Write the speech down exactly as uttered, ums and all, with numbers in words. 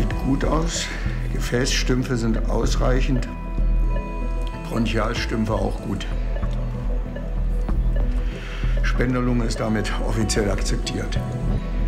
Sieht gut aus. Gefäßstümpfe sind ausreichend. Bronchialstümpfe auch gut. Spenderlunge ist damit offiziell akzeptiert.